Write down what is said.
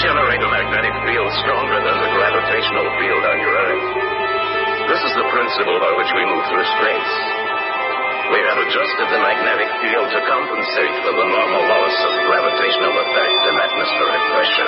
generate a magnetic field stronger than the gravitational field on your Earth. This is the principle by which we move through space. We have adjusted the magnetic field to compensate for the normal loss of gravitational effect and atmospheric pressure.